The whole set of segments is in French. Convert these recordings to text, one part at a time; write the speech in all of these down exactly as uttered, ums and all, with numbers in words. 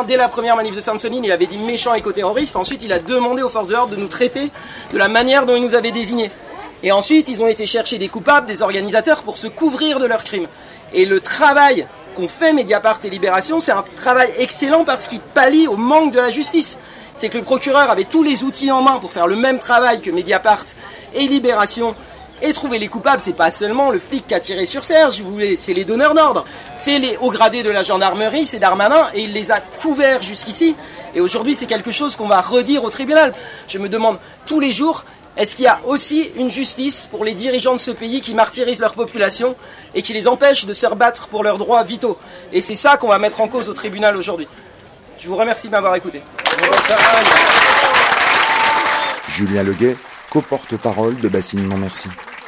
Darmanin, dès la première manif de Sainte-Soline, il avait dit méchant éco-terroriste. Ensuite, il a demandé aux forces de l'ordre de nous traiter de la manière dont il nous avait désignés. Et ensuite, ils ont été chercher des coupables, des organisateurs, pour se couvrir de leurs crimes. Et le travail qu'ont fait Mediapart et Libération, c'est un travail excellent parce qu'il pallie au manque de la justice. C'est que le procureur avait tous les outils en main pour faire le même travail que Mediapart et Libération et trouver les coupables. C'est pas seulement le flic qui a tiré sur Serge, vous voulez, c'est les donneurs d'ordre. C'est les hauts gradés de la gendarmerie, c'est Darmanin, et il les a couverts jusqu'ici. Et aujourd'hui, c'est quelque chose qu'on va redire au tribunal. Je me demande tous les jours, est-ce qu'il y a aussi une justice pour les dirigeants de ce pays qui martyrisent leur population et qui les empêchent de se rebattre pour leurs droits vitaux? Et c'est ça qu'on va mettre en cause au tribunal aujourd'hui. Je vous remercie de m'avoir écouté. Julien Leguet, co-porte-parole de Bassine Non Merci.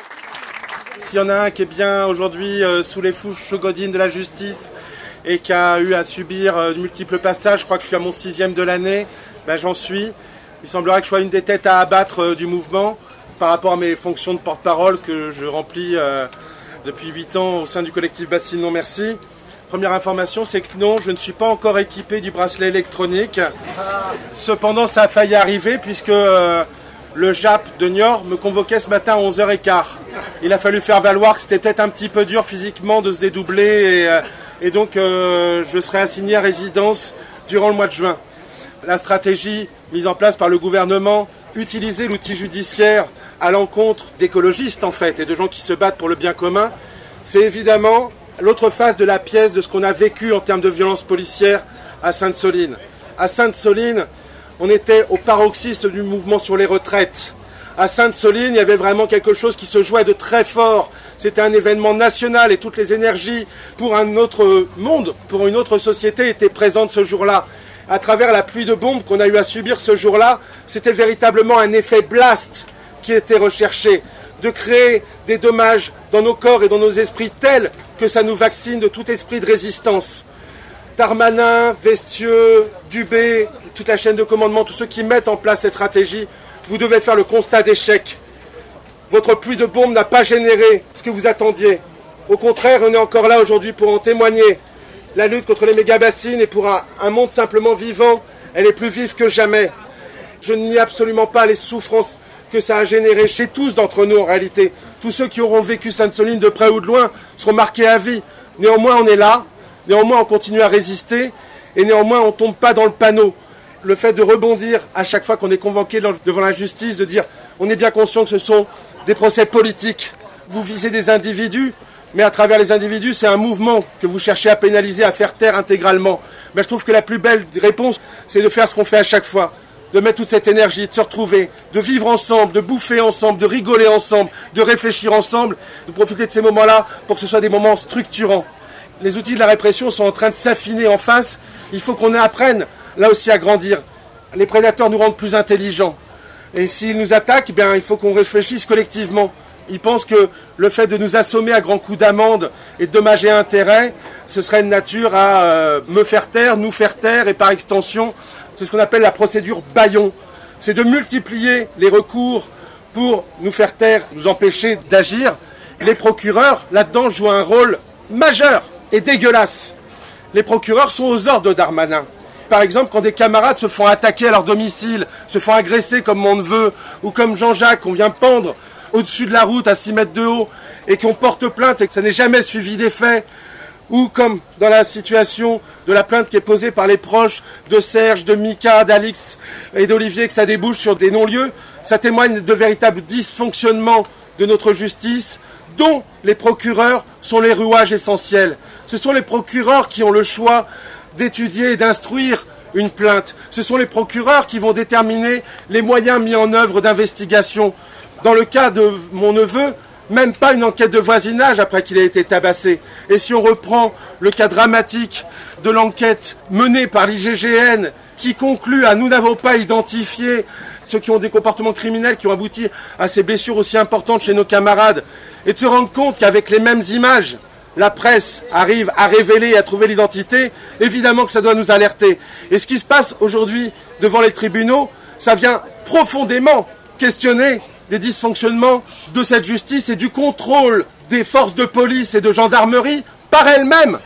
S'il y en a un qui est bien aujourd'hui euh, sous les fourches godines de la justice et qui a eu à subir euh, de multiples passages, je crois que je suis à mon sixième de l'année, ben, j'en suis. Il semblerait que je sois une des têtes à abattre euh, du mouvement par rapport à mes fonctions de porte-parole que je remplis euh, depuis huit ans au sein du collectif Bassine Non Merci. Première information, c'est que non, je ne suis pas encore équipé du bracelet électronique. Cependant, ça a failli arriver puisque euh, le J A P de Niort me convoquait ce matin à onze heures quinze. Il a fallu faire valoir que c'était peut-être un petit peu dur physiquement de se dédoubler et, euh, et donc euh, je serai assigné à résidence durant le mois de juin. La stratégie mise en place par le gouvernement, utiliser l'outil judiciaire à l'encontre d'écologistes en fait et de gens qui se battent pour le bien commun, c'est évidemment l'autre face de la pièce de ce qu'on a vécu en termes de violence policière à Sainte-Soline. À Sainte-Soline, on était au paroxysme du mouvement sur les retraites. À Sainte-Soline, il y avait vraiment quelque chose qui se jouait de très fort. C'était un événement national et toutes les énergies pour un autre monde, pour une autre société étaient présentes ce jour-là. À travers la pluie de bombes qu'on a eu à subir ce jour-là, c'était véritablement un effet blast qui était recherché, de créer des dommages dans nos corps et dans nos esprits tels que ça nous vaccine de tout esprit de résistance. Darmanin, Vestieux, Dubé, toute la chaîne de commandement, tous ceux qui mettent en place cette stratégie, vous devez faire le constat d'échec. Votre pluie de bombes n'a pas généré ce que vous attendiez. Au contraire, on est encore là aujourd'hui pour en témoigner. La lutte contre les méga-bassines et pour un, un monde simplement vivant, elle est plus vive que jamais. Je ne nie absolument pas les souffrances que ça a généré chez tous d'entre nous en réalité. Tous ceux qui auront vécu Sainte-Soline de près ou de loin seront marqués à vie. Néanmoins, on est là. Néanmoins, on continue à résister. Et néanmoins, on ne tombe pas dans le panneau. Le fait de rebondir à chaque fois qu'on est convoqué devant la justice, de dire on est bien conscient que ce sont des procès politiques. Vous visez des individus, mais à travers les individus, c'est un mouvement que vous cherchez à pénaliser, à faire taire intégralement. Mais je trouve que la plus belle réponse, c'est de faire ce qu'on fait à chaque fois. De mettre toute cette énergie, de se retrouver, de vivre ensemble, de bouffer ensemble, de rigoler ensemble, de réfléchir ensemble, de profiter de ces moments-là pour que ce soit des moments structurants. Les outils de la répression sont en train de s'affiner en face. Il faut qu'on apprenne là aussi à grandir. Les prédateurs nous rendent plus intelligents. Et s'ils nous attaquent, bien, il faut qu'on réfléchisse collectivement. Ils pensent que le fait de nous assommer à grands coups d'amende et de dommages et intérêts, ce serait de nature à euh, me faire taire, nous faire taire, et par extension, c'est ce qu'on appelle la procédure Bayon. C'est de multiplier les recours pour nous faire taire, nous empêcher d'agir. Les procureurs, là-dedans, jouent un rôle majeur et dégueulasse. Les procureurs sont aux ordres de Darmanin. Par exemple, quand des camarades se font attaquer à leur domicile, se font agresser comme mon neveu, ou comme Jean-Jacques, qu'on vient pendre au-dessus de la route à six mètres de haut, et qu'on porte plainte et que ça n'est jamais suivi des faits, ou comme dans la situation de la plainte qui est posée par les proches de Serge, de Mika, d'Alix et d'Olivier, que ça débouche sur des non-lieux, ça témoigne de véritables dysfonctionnements de notre justice, dont les procureurs sont les rouages essentiels. Ce sont les procureurs qui ont le choix d'étudier et d'instruire une plainte. Ce sont les procureurs qui vont déterminer les moyens mis en œuvre d'investigation. Dans le cas de mon neveu, même pas une enquête de voisinage après qu'il ait été tabassé. Et si on reprend le cas dramatique de l'enquête menée par l'I G G N qui conclut à « nous n'avons pas identifié ceux qui ont des comportements criminels qui ont abouti à ces blessures aussi importantes chez nos camarades » et de se rendre compte qu'avec les mêmes images, la presse arrive à révéler et à trouver l'identité, évidemment que ça doit nous alerter. Et ce qui se passe aujourd'hui devant les tribunaux, ça vient profondément questionner des dysfonctionnements de cette justice et du contrôle des forces de police et de gendarmerie par elles-mêmes.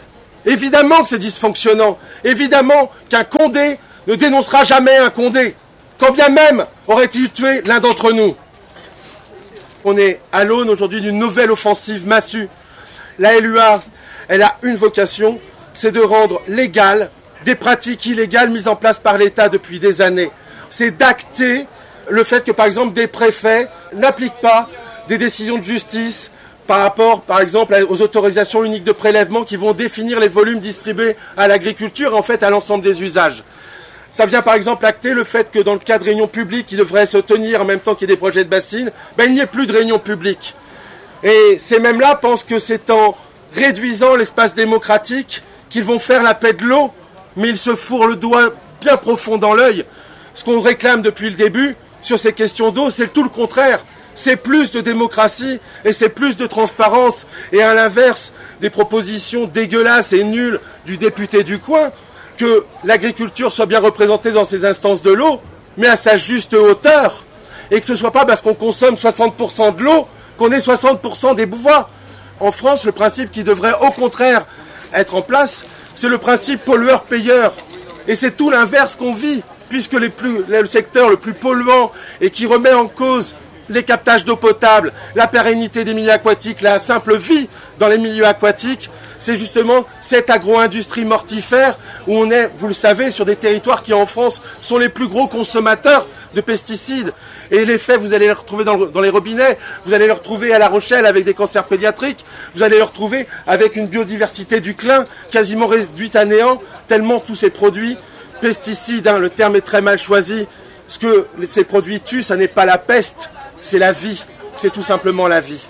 Évidemment que c'est dysfonctionnant. Évidemment qu'un Condé ne dénoncera jamais un Condé, quand bien même aurait-il tué l'un d'entre nous. On est à l'aune aujourd'hui d'une nouvelle offensive massue. La L U A, elle a une vocation, c'est de rendre légales des pratiques illégales mises en place par l'État depuis des années. C'est d'acter le fait que, par exemple, des préfets n'appliquent pas des décisions de justice par rapport, par exemple, aux autorisations uniques de prélèvement qui vont définir les volumes distribués à l'agriculture et en fait à l'ensemble des usages. Ça vient par exemple acter le fait que dans le cas de réunions publiques qui devraient se tenir en même temps qu'il y ait des projets de bassines, ben, il n'y ait plus de réunions publiques. Et ces mêmes-là pensent que c'est en réduisant l'espace démocratique qu'ils vont faire la paix de l'eau, mais ils se fourrent le doigt bien profond dans l'œil. Ce qu'on réclame depuis le début sur ces questions d'eau, c'est tout le contraire. C'est plus de démocratie et c'est plus de transparence. Et à l'inverse des propositions dégueulasses et nulles du député du coin, que l'agriculture soit bien représentée dans ces instances de l'eau, mais à sa juste hauteur. Et que ce ne soit pas parce qu'on consomme soixante pour cent de l'eau qu'on ait soixante pour cent des pouvoirs. En France, le principe qui devrait au contraire être en place, c'est le principe pollueur-payeur. Et c'est tout l'inverse qu'on vit, puisque les plus, le secteur le plus polluant et qui remet en cause les captages d'eau potable, la pérennité des milieux aquatiques, la simple vie dans les milieux aquatiques, c'est justement cette agro-industrie mortifère où on est, vous le savez, sur des territoires qui en France sont les plus gros consommateurs de pesticides. Et les faits, vous allez les retrouver dans, le, dans les robinets, vous allez les retrouver à La Rochelle avec des cancers pédiatriques, vous allez les retrouver avec une biodiversité du clin quasiment réduite à néant, tellement tous ces produits, pesticides, hein, le terme est très mal choisi, ce que ces produits tuent, ça n'est pas la peste, c'est la vie, c'est tout simplement la vie.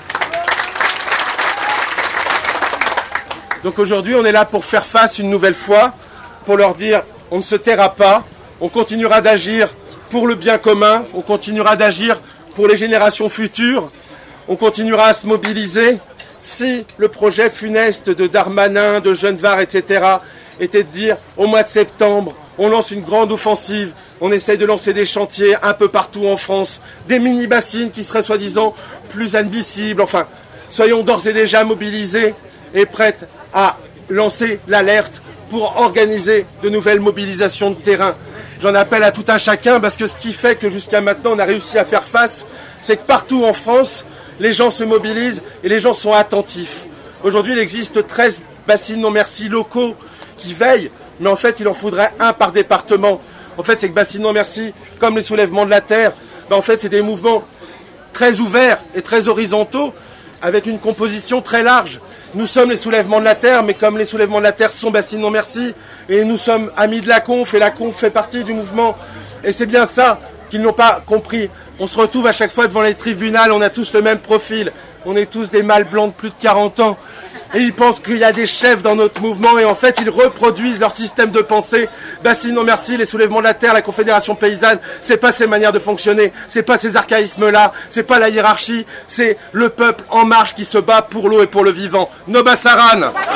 Donc aujourd'hui, on est là pour faire face une nouvelle fois, pour leur dire, on ne se taira pas, on continuera d'agir pour le bien commun, on continuera d'agir pour les générations futures, on continuera à se mobiliser. Si le projet funeste de Darmanin, de Genevard, et cetera était de dire, au mois de septembre, on lance une grande offensive, on essaye de lancer des chantiers un peu partout en France, des mini-bassines qui seraient soi-disant plus admissibles, enfin, soyons d'ores et déjà mobilisés et prêtes à lancer l'alerte pour organiser de nouvelles mobilisations de terrain. J'en appelle à tout un chacun parce que ce qui fait que jusqu'à maintenant on a réussi à faire face, c'est que partout en France, les gens se mobilisent et les gens sont attentifs. Aujourd'hui, il existe treize bassines non merci locaux qui veillent, mais en fait, il en faudrait un par département. En fait, c'est que bassines non merci, comme les soulèvements de la terre, ben en fait, c'est des mouvements très ouverts et très horizontaux, avec une composition très large. Nous sommes les soulèvements de la terre, mais comme les soulèvements de la terre sont bassines non merci, et nous sommes amis de la conf, et la conf fait partie du mouvement. Et c'est bien ça qu'ils n'ont pas compris. On se retrouve à chaque fois devant les tribunaux, on a tous le même profil. On est tous des mâles blancs de plus de quarante ans. Et ils pensent qu'il y a des chefs dans notre mouvement et en fait ils reproduisent leur système de pensée. Bassines non merci, les soulèvements de la terre, la Confédération paysanne, c'est pas ces manières de fonctionner, c'est pas ces archaïsmes-là, c'est pas la hiérarchie, c'est le peuple en marche qui se bat pour l'eau et pour le vivant. Noba Saran.